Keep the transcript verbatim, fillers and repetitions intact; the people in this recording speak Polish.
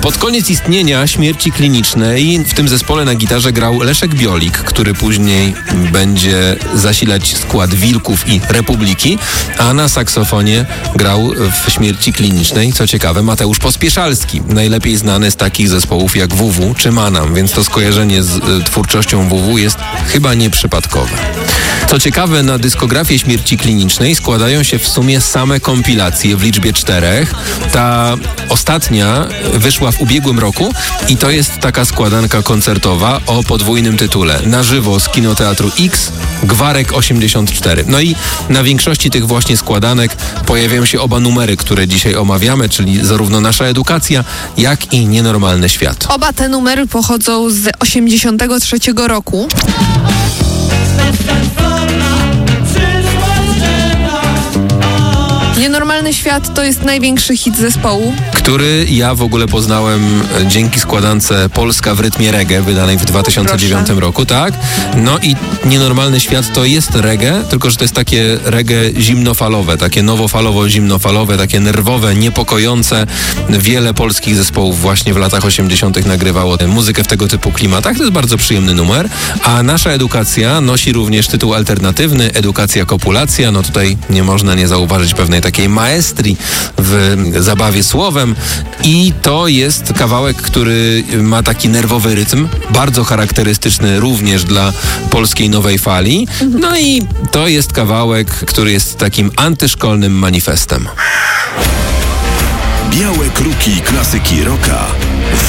Pod koniec istnienia Śmierci Klinicznej w tym zespole na gitarze grał Leszek Biolik, który później będzie zasilać skład Wilków i Republiki, a na saksofonie grał w Śmierci Klinicznej, co ciekawe, Mateusz Pospieszalski, najlepiej znany z takich zespołów jak W W czy Manam, więc to skojarzenie z y, twórczością W W jest chyba nieprzypadkowe. Co ciekawe, na dyskografię Śmierci Klinicznej składają się w sumie same kompilacje w liczbie czterech. Ta ostatnia wyszła w ubiegłym roku i to jest taka składanka koncertowa o podwójnym tytule. Na żywo z Kinoteatru X, Gwarek osiemdziesiąt cztery. No i na większości tych właśnie składanek pojawiają się oba numery, które dzisiaj omawiamy, czyli zarówno Nasza Edukacja, jak i Nienormalny Świat. Oba te numery pochodzą z osiemdziesiątego trzeciego roku. Nienormalny Świat to jest największy hit zespołu, który ja w ogóle poznałem dzięki składance Polska w rytmie reggae, wydanej w dwa tysiące dziewiątym roku, tak? No i Nienormalny Świat to jest reggae, tylko że to jest takie reggae zimnofalowe, takie nowofalowo-zimnofalowe, takie nerwowe, niepokojące. Wiele polskich zespołów właśnie w latach osiemdziesiątych nagrywało muzykę w tego typu klimatach. To jest bardzo przyjemny numer, a Nasza Edukacja nosi również tytuł alternatywny, Edukacja Kopulacja. No tutaj nie można nie zauważyć pewnej takiej maestrii w zabawie słowem i to jest kawałek, który ma taki nerwowy rytm, bardzo charakterystyczny również dla polskiej nowej fali. No i to jest kawałek, który jest takim antyszkolnym manifestem. Białe kruki klasyki rocka.